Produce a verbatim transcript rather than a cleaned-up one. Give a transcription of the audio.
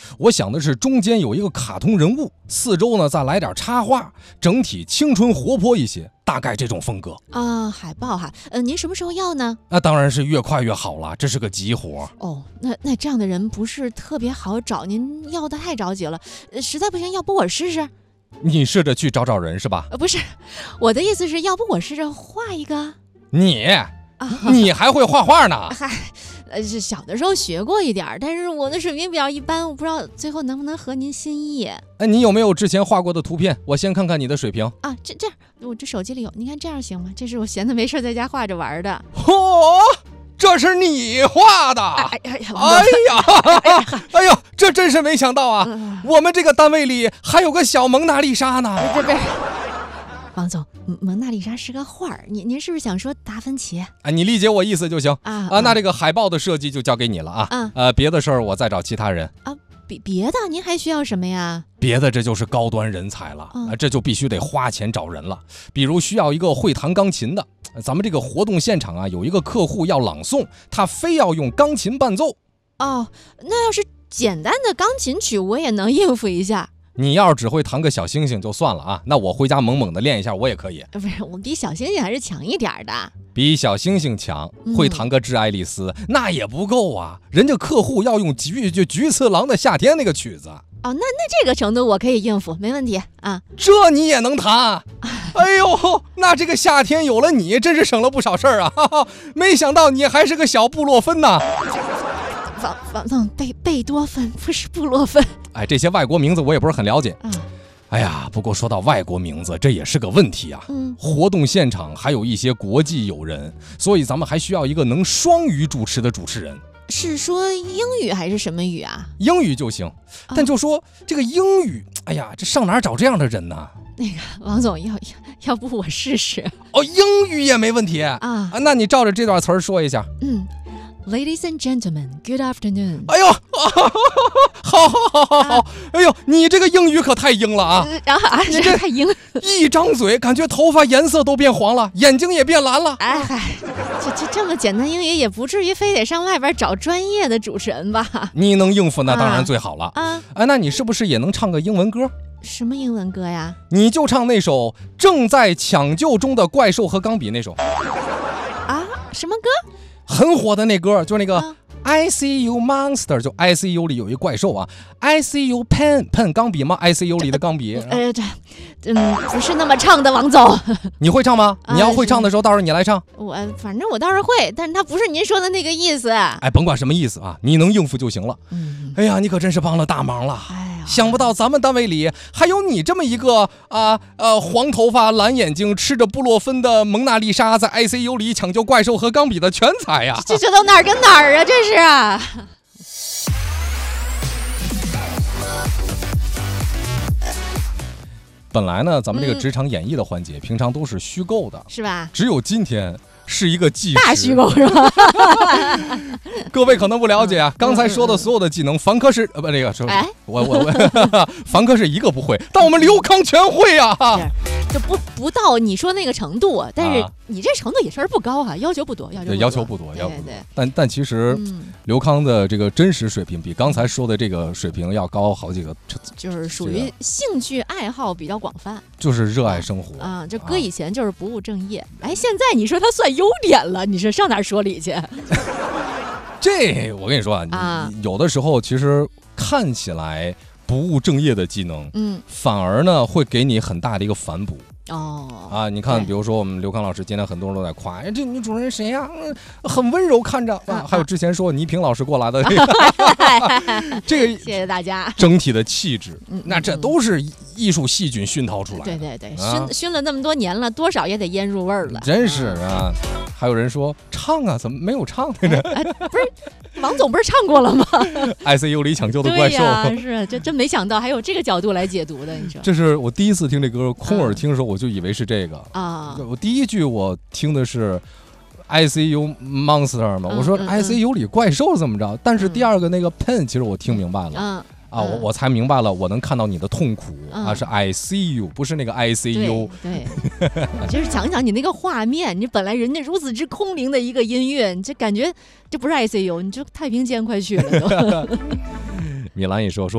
我想的是中间有一个卡通人物，四周呢再来点插画，整体青春活泼一些，大概这种风格啊。海报哈，呃，您什么时候要呢？ 那当然是越快越好了，这是个急活。 哦，那那这样的人不是特别好找，您要的太着急了，呃、实在不行，要不我试试？ 你试着去找找人是吧？ 呃，不是，我的意思是要不我试着画一个。 你，啊、你还会画画呢？ 嗨，呃，是小的时候学过一点，但是我的水平比较一般，我不知道最后能不能合您心意。 哎，你有没有之前画过的图片？我先看看你的水平啊。这这样，我这手机里有，您看这样行吗？这是我闲的没事在家画着玩的。 嚯、哦，这是你画的？ 哎呀， 哎呀，哎呦，这真是没想到啊！呃、我们这个单位里还有个小蒙娜丽莎呢。 这边。王总，蒙娜丽莎是个画儿，您您是不是想说达芬奇？ 啊，你理解我意思就行啊啊。那这个海报的设计就交给你了啊。 啊， 呃，别的事儿我再找其他人啊。别别的，您还需要什么呀？ 别的这就是高端人才了啊，这就必须得花钱找人了。比如需要一个会弹钢琴的，咱们这个活动现场啊，有一个客户要朗诵，他非要用钢琴伴奏。 哦，那要是简单的钢琴曲，我也能应付一下。 你要是只会弹个小星星就算了啊，那我回家猛猛的练一下，我也可以。 不是，我比小星星还是强一点的。 比小星星强，会弹个致爱丽丝、嗯、那也不够啊，人家客户要用菊就菊次郎的夏天那个曲子。 哦，那那这个程度我可以应付，没问题啊。 这你也能弹？哎呦，那这个夏天有了你，真是省了不少事儿啊！哈哈，没想到你还是个小布洛芬呐。 王王总，贝贝多芬不是布洛芬。 哎，这些外国名字我也不是很了解。 嗯， 哎呀，不过说到外国名字，这也是个问题啊。 嗯， 活动现场还有一些国际友人，所以咱们还需要一个能双语主持的主持人。 是说英语还是什么语啊？ 英语就行，但就说这个英语，哎呀，这上哪儿找这样的人呢？ 那个王总，要要不我试试？ 哦，英语也没问题啊。 啊， 那你照着这段词儿说一下。 嗯。Ladies and gentlemen, good afternoon. 哎呦，啊、好好好好好、啊！哎呦，你这个英语可太英了啊！ 啊啊， 你这太英， 一张嘴，感觉头发颜色都变黄了，眼睛也变蓝了。 哎嗨，这这这么简单英语，也不至于非得上外边找专业的主持人吧？ 你能应付那当然最好了啊！ 哎，那你是不是也能唱个英文歌？ 什么英文歌呀？ 你就唱那首《正在抢救中的怪兽和钢笔》那首。 啊？什么歌？ 很火的那歌，就是那个、 啊、 I C U Monster， 就 I C U 里有一怪兽啊 ，I C U Pen Pen 钢笔吗 ？I C U 里的钢笔。 呃，这，嗯，不是那么唱的，王总。 你会唱吗？ 啊、 你要会唱的时候，到时候你来唱。 我反正我倒是会，但是他不是您说的那个意思。 哎，甭管什么意思啊，你能应付就行了。 嗯， 哎呀，你可真是帮了大忙了。 哎呀， 想不到咱们单位里还有你这么一个啊呃黄头发蓝眼睛吃着布洛芬的蒙娜丽莎，在 I C U 里抢救怪兽和钢笔的全才呀！ 这这都哪儿跟哪儿啊？这是啊。 本来呢，咱们这个职场演绎的环节，嗯、平常都是虚构的， 是吧？ 只有今天是一个纪实， 大虚构是吧？ 各位可能不了解啊，刚才说的所有的技能，凡科是呃不这个说， 哎， 我我我，凡科是一个不会，但我们刘康全会啊。 就不不到你说那个程度，但是你这程度也确实不高啊，要求不多，要求不多， 要求不多，要求不多。 但但其实刘康的这个真实水平比刚才说的这个水平要高好几个， 就是属于兴趣爱好比较广泛， 就是热爱生活啊。这搁以前就是不务正业，哎，现在你说他算优点了，你是上哪儿说理去？ 这我跟你说啊， 啊有的时候其实看起来不务正业的技能， 嗯， 反而呢会给你很大的一个反哺。 哦啊，你看，比如说我们刘康老师，今天很多人都在夸，哎，这女主人谁呀、啊嗯？很温柔，看着啊。还有之前说倪萍老师过来的这个，这个谢谢大家。 整体的气质， 嗯、 那这都是艺术细菌熏陶出来的。 对对对，熏、 啊、 熏了那么多年了，多少也得腌入味儿了。 真是啊。还有人说唱啊，怎么没有唱来着？ 哎哎、不是，王总不是唱过了吗 ？I C U 里抢救的怪兽。 对呀，是，这真没想到还有这个角度来解读的，你说？ 这是我第一次听这歌，空耳听的时候我就以为是这个啊。 我第一句我听的是 I C U Monster 嘛， 嗯、 我说 I C U 里怪兽怎么着？ 嗯、 但是第二个那个 Pen 其实我听明白了。 嗯。 啊，我我才明白了，我能看到你的痛苦、 嗯、 啊，是 I C U， 不是那个 I C U。 对，对就是想想你那个画面，你本来人家如此之空灵的一个音乐，你这感觉这不是 I C U， 你就太平间快去了都。 米兰也说说。